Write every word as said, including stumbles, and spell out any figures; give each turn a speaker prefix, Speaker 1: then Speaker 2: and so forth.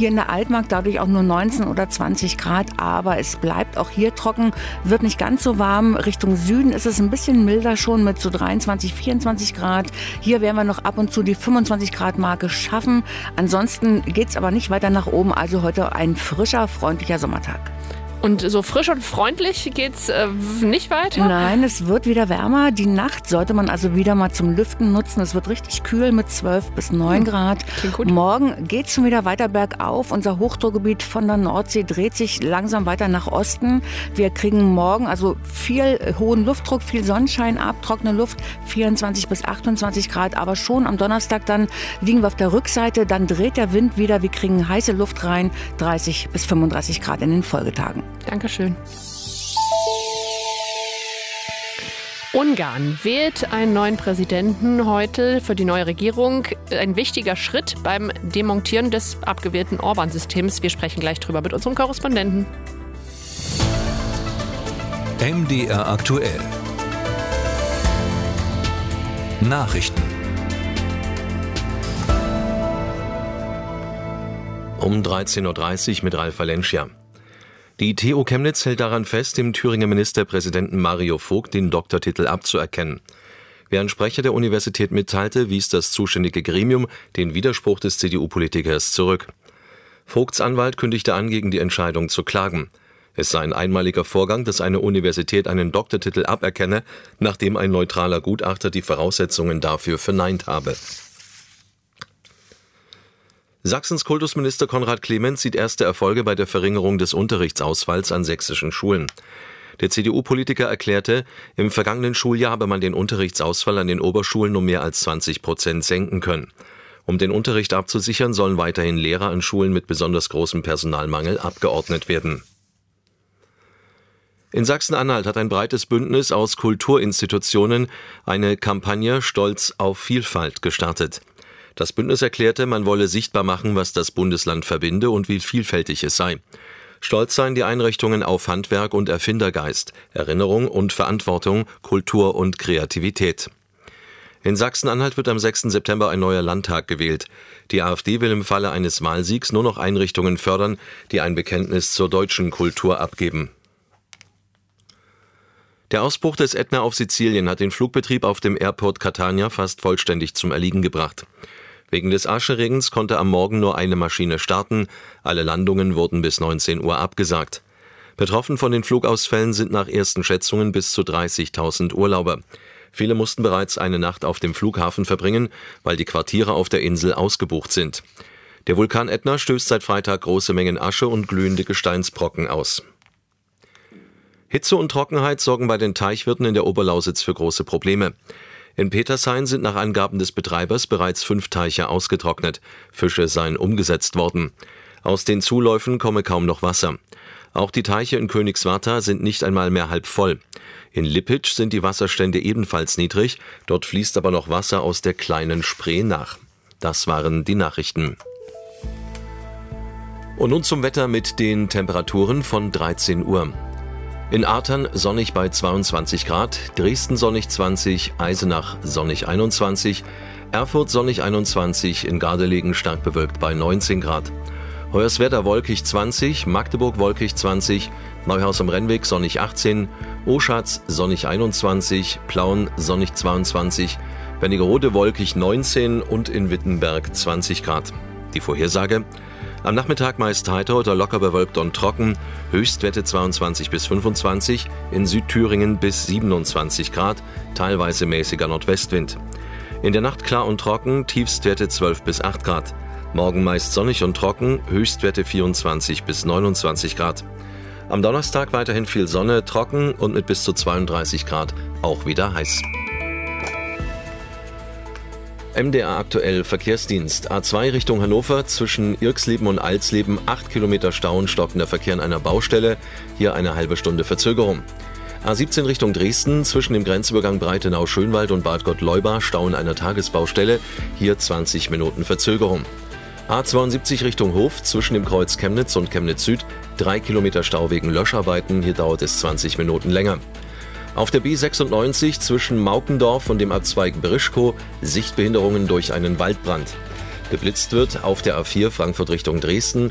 Speaker 1: hier in der Altmark dadurch auch nur neunzehn oder zwanzig Grad, aber es bleibt auch hier trocken, wird nicht ganz so warm. Richtung Süden ist es ein bisschen milder schon mit so dreiundzwanzig, vierundzwanzig Grad. Hier werden wir noch ab und zu die fünfundzwanzig Grad Marke schaffen. Ansonsten geht es aber nicht weiter nach oben, also heute ein frischer, freundlicher Sommertag.
Speaker 2: Und so frisch und freundlich geht's äh, nicht weiter?
Speaker 1: Nein, es wird wieder wärmer. Die Nacht sollte man also wieder mal zum Lüften nutzen. Es wird richtig kühl mit zwölf bis neun Grad.
Speaker 2: Klingt gut.
Speaker 1: Morgen geht's schon wieder weiter bergauf. Unser Hochdruckgebiet von der Nordsee dreht sich langsam weiter nach Osten. Wir kriegen morgen also viel hohen Luftdruck, viel Sonnenschein ab, trockene Luft, vierundzwanzig bis achtundzwanzig Grad. Aber schon am Donnerstag dann liegen wir auf der Rückseite. Dann dreht der Wind wieder. Wir kriegen heiße Luft rein, dreißig bis fünfunddreißig Grad in den Folgetagen.
Speaker 2: Dankeschön. Ungarn wählt einen neuen Präsidenten heute für die neue Regierung. Ein wichtiger Schritt beim Demontieren des abgewählten Orban-Systems. Wir sprechen gleich drüber mit unserem Korrespondenten.
Speaker 3: M D R aktuell. Nachrichten.
Speaker 4: Um dreizehn Uhr dreißig mit Ralf Valencia. Die T U Chemnitz hält daran fest, dem Thüringer Ministerpräsidenten Mario Vogt den Doktortitel abzuerkennen. Wie ein Sprecher der Universität mitteilte, wies das zuständige Gremium den Widerspruch des C D U-Politikers zurück. Vogts Anwalt kündigte an, gegen die Entscheidung zu klagen. Es sei ein einmaliger Vorgang, dass eine Universität einen Doktortitel aberkenne, nachdem ein neutraler Gutachter die Voraussetzungen dafür verneint habe. Sachsens Kultusminister Konrad Clement sieht erste Erfolge bei der Verringerung des Unterrichtsausfalls an sächsischen Schulen. Der C D U-Politiker erklärte, im vergangenen Schuljahr habe man den Unterrichtsausfall an den Oberschulen um mehr als zwanzig Prozent senken können. Um den Unterricht abzusichern, sollen weiterhin Lehrer an Schulen mit besonders großem Personalmangel abgeordnet werden. In Sachsen-Anhalt hat ein breites Bündnis aus Kulturinstitutionen eine Kampagne Stolz auf Vielfalt gestartet. Das Bündnis erklärte, man wolle sichtbar machen, was das Bundesland verbinde und wie vielfältig es sei. Stolz seien die Einrichtungen auf Handwerk und Erfindergeist, Erinnerung und Verantwortung, Kultur und Kreativität. In Sachsen-Anhalt wird am sechsten September ein neuer Landtag gewählt. Die AfD will im Falle eines Wahlsiegs nur noch Einrichtungen fördern, die ein Bekenntnis zur deutschen Kultur abgeben. Der Ausbruch des Ätna auf Sizilien hat den Flugbetrieb auf dem Airport Catania fast vollständig zum Erliegen gebracht. Wegen des Ascheregens konnte am Morgen nur eine Maschine starten. Alle Landungen wurden bis neunzehn Uhr abgesagt. Betroffen von den Flugausfällen sind nach ersten Schätzungen bis zu dreißigtausend Urlauber. Viele mussten bereits eine Nacht auf dem Flughafen verbringen, weil die Quartiere auf der Insel ausgebucht sind. Der Vulkan Ätna stößt seit Freitag große Mengen Asche und glühende Gesteinsbrocken aus. Hitze und Trockenheit sorgen bei den Teichwirten in der Oberlausitz für große Probleme. In Petershain sind nach Angaben des Betreibers bereits fünf Teiche ausgetrocknet. Fische seien umgesetzt worden. Aus den Zuläufen komme kaum noch Wasser. Auch die Teiche in Königswartha sind nicht einmal mehr halb voll. In Lippitsch sind die Wasserstände ebenfalls niedrig. Dort fließt aber noch Wasser aus der kleinen Spree nach. Das waren die Nachrichten. Und nun zum Wetter mit den Temperaturen von dreizehn Uhr. In Artern sonnig bei zweiundzwanzig Grad, Dresden sonnig zwanzig, Eisenach sonnig einundzwanzig, Erfurt sonnig einundzwanzig, in Gardelegen stark bewölkt bei neunzehn Grad. Hoyerswerda wolkig zwanzig, Magdeburg wolkig zwanzig, Neuhaus am Rennweg sonnig achtzehn, Oschatz sonnig einundzwanzig, Plauen sonnig zweiundzwanzig, Wernigerode wolkig neunzehn und in Wittenberg zwanzig Grad. Die Vorhersage: Am Nachmittag meist heiter oder locker bewölkt und trocken, Höchstwerte zweiundzwanzig bis fünfundzwanzig, in Südthüringen bis siebenundzwanzig Grad, teilweise mäßiger Nordwestwind. In der Nacht klar und trocken, Tiefstwerte zwölf bis acht Grad. Morgen meist sonnig und trocken, Höchstwerte vierundzwanzig bis neunundzwanzig Grad. Am Donnerstag weiterhin viel Sonne, trocken und mit bis zu zweiunddreißig Grad auch wieder heiß. M D R aktuell Verkehrsdienst. A zwei Richtung Hannover, zwischen Irxleben und Alsleben acht Kilometer Stau und stockender Verkehr an einer Baustelle. Hier eine halbe Stunde Verzögerung. A siebzehn Richtung Dresden, zwischen dem Grenzübergang Breitenau-Schönwald und Bad Gottleuba Stau in einer Tagesbaustelle. Hier zwanzig Minuten Verzögerung. A zweiundsiebzig Richtung Hof, zwischen dem Kreuz Chemnitz und Chemnitz Süd drei Kilometer Stau wegen Löscharbeiten. Hier dauert es zwanzig Minuten länger. Auf der B sechsundneunzig zwischen Maukendorf und dem Abzweig Brischkow Sichtbehinderungen durch einen Waldbrand. Geblitzt wird auf der A vier Frankfurt Richtung Dresden